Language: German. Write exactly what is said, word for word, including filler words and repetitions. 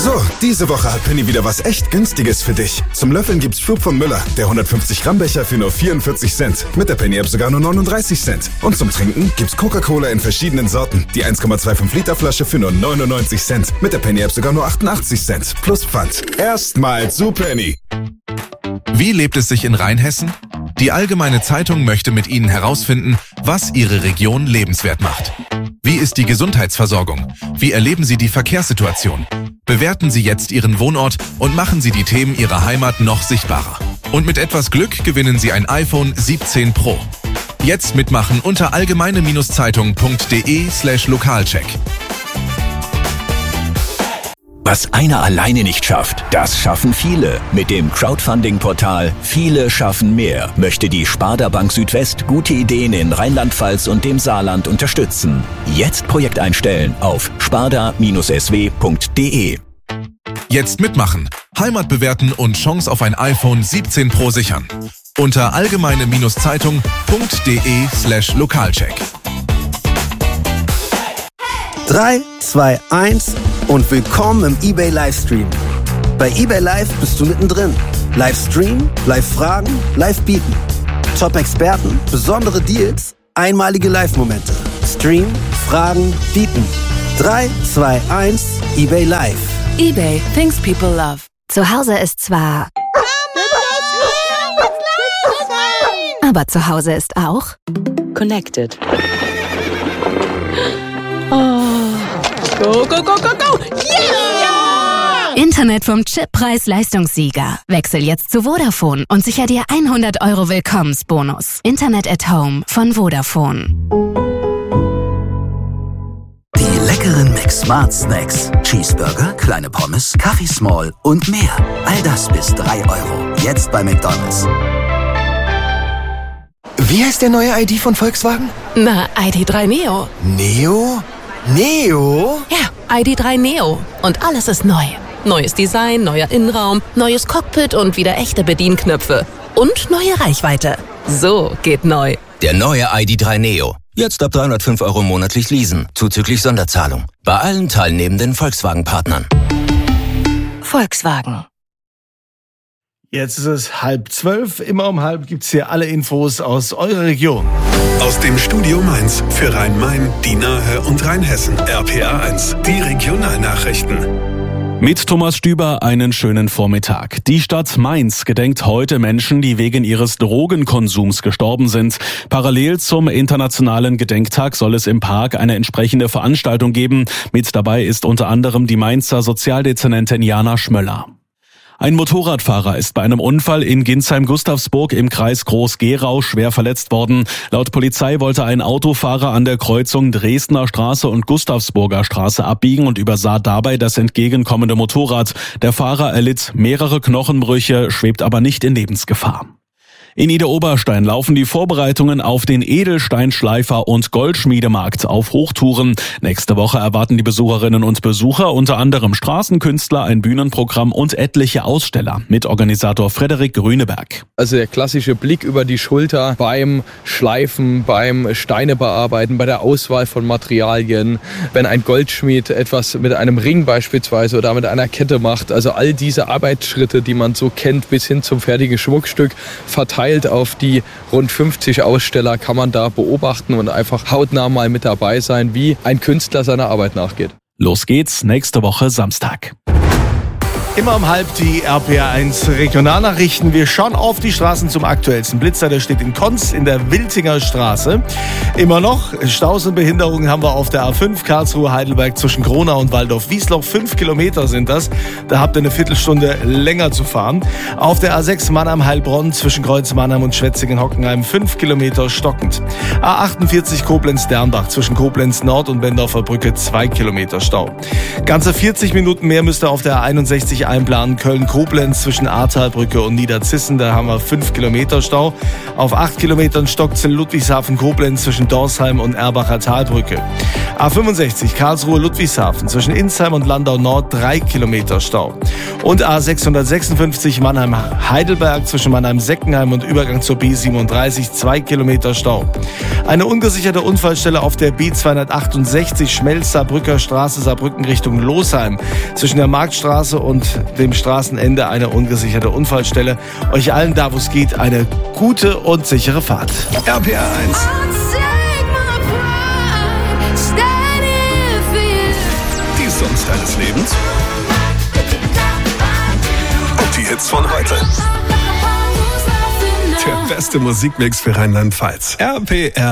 So, diese Woche hat Penny wieder was echt Günstiges für dich. Zum Löffeln gibt's Schub von Müller, der hundertfünfzig Gramm Becher für nur vierundvierzig Cent. Mit der Penny-App sogar nur neununddreißig Cent. Und zum Trinken gibt's Coca-Cola in verschiedenen Sorten. Die eins Komma fünfundzwanzig Liter Flasche für nur neunundneunzig Cent. Mit der Penny-App sogar nur achtundachtzig Cent. Plus Pfand. Erstmal zu Penny. Wie lebt es sich in Rheinhessen? Die Allgemeine Zeitung möchte mit Ihnen herausfinden, was Ihre Region lebenswert macht. Wie ist die Gesundheitsversorgung? Wie erleben Sie die Verkehrssituation? Bewerten Sie jetzt Ihren Wohnort und machen Sie die Themen Ihrer Heimat noch sichtbarer. Und mit etwas Glück gewinnen Sie ein iPhone siebzehn Pro. Jetzt mitmachen unter allgemeine-zeitung.de slash Lokalcheck. Was einer alleine nicht schafft, das schaffen viele. Mit dem Crowdfunding-Portal Viele schaffen mehr möchte die Sparda Bank Südwest gute Ideen in Rheinland-Pfalz und dem Saarland unterstützen. Jetzt Projekt einstellen auf sparda S W punkt de. Jetzt mitmachen, Heimat bewerten und Chance auf ein iPhone siebzehn Pro sichern. Unter allgemeine-zeitung.de slash Lokalcheck. drei, zwei, eins und willkommen im eBay Livestream. Bei eBay Live bist du mittendrin. Livestream, Live-Fragen, Live-Bieten. Top-Experten, besondere Deals, einmalige Live-Momente. Stream, Fragen, Bieten. drei, zwei, eins, eBay Live. eBay, things people love. Zu Hause ist zwar... Aber zu Hause ist auch... Connected. Oh. Go, go, go, go, go! Yeah! Internet vom Chip Preis-Leistungssieger. Wechsel jetzt zu Vodafone und sicher dir hundert Euro Willkommensbonus. Internet at Home von Vodafone. Die leckeren McSmart Snacks. Cheeseburger, kleine Pommes, Kaffee Small und mehr. All das bis drei Euro. Jetzt bei McDonald's. Wie heißt der neue I D von Volkswagen? Na, I D drei Neo. Neo? Neo? Ja, I D drei Neo. Und alles ist neu. Neues Design, neuer Innenraum, neues Cockpit und wieder echte Bedienknöpfe. Und neue Reichweite. So geht neu. Der neue I D drei Neo. Jetzt ab dreihundertfünf Euro monatlich leasen, zuzüglich Sonderzahlung. Bei allen teilnehmenden Volkswagen-Partnern. Volkswagen. Jetzt ist es halb zwölf. Immer um halb gibt's hier alle Infos aus eurer Region. Aus dem Studio Mainz für Rhein-Main, die Nahe und Rheinhessen. R P A eins, die Regionalnachrichten. Mit Thomas Stüber einen schönen Vormittag. Die Stadt Mainz gedenkt heute Menschen, die wegen ihres Drogenkonsums gestorben sind. Parallel zum internationalen Gedenktag soll es im Park eine entsprechende Veranstaltung geben. Mit dabei ist unter anderem die Mainzer Sozialdezernentin Jana Schmöller. Ein Motorradfahrer ist bei einem Unfall in Ginsheim-Gustavsburg im Kreis Groß-Gerau schwer verletzt worden. Laut Polizei wollte ein Autofahrer an der Kreuzung Dresdner Straße und Gustavsburger Straße abbiegen und übersah dabei das entgegenkommende Motorrad. Der Fahrer erlitt mehrere Knochenbrüche, schwebt aber nicht in Lebensgefahr. In Idar-Oberstein laufen die Vorbereitungen auf den Edelsteinschleifer- und Goldschmiedemarkt auf Hochtouren. Nächste Woche erwarten die Besucherinnen und Besucher unter anderem Straßenkünstler, ein Bühnenprogramm und etliche Aussteller. Mitorganisator Frederik Grüneberg. Also der klassische Blick über die Schulter beim Schleifen, beim Steinebearbeiten, bei der Auswahl von Materialien. Wenn ein Goldschmied etwas mit einem Ring beispielsweise oder mit einer Kette macht. Also all diese Arbeitsschritte, die man so kennt, bis hin zum fertigen Schmuckstück verteilt auf die rund fünfzig Aussteller kann man da beobachten und einfach hautnah mal mit dabei sein, wie ein Künstler seiner Arbeit nachgeht. Los geht's nächste Woche Samstag. Immer um halb die R P A eins Regionalnachrichten. Wir schauen auf die Straßen zum aktuellsten Blitzer. Der steht in Konz in der Wiltinger Straße. Immer noch Staus und Behinderungen haben wir auf der A fünf Karlsruhe-Heidelberg zwischen Kronau und Waldorf-Wiesloch. Fünf Kilometer sind das. Da habt ihr eine Viertelstunde länger zu fahren. Auf der A sechs Mannheim-Heilbronn zwischen Kreuz Mannheim und Schwetzingen-Hockenheim. Fünf Kilometer stockend. A achtundvierzig Koblenz-Dernbach zwischen Koblenz Nord und Bendorfer Brücke. Zwei Kilometer Stau. Ganze vierzig Minuten mehr müsst ihr auf der A einundsechzig vierzig einplanen. Köln-Koblenz zwischen Ahrtalbrücke und Niederzissen, da haben wir fünf Kilometer Stau. Auf acht Kilometern stockt es in Ludwigshafen-Koblenz zwischen Dorsheim und Erbacher Talbrücke. A fünfundsechzig Karlsruhe-Ludwigshafen zwischen Insheim und Landau Nord drei Kilometer Stau. Und A sechshundertsechsundfünfzig Mannheim-Heidelberg zwischen Mannheim-Seckenheim und Übergang zur B siebenunddreißig zwei Kilometer Stau. Eine ungesicherte Unfallstelle auf der B zweihundertachtundsechzig Schmelz-Saarbrücker Straße Saarbrücken Richtung Losheim. Zwischen der Marktstraße und dem Straßenende eine ungesicherte Unfallstelle. Euch allen da, wo es geht, eine gute und sichere Fahrt. R P R eins. Die Songs deines Lebens. Und die Hits von heute. Der beste Musikmix für Rheinland-Pfalz. R P R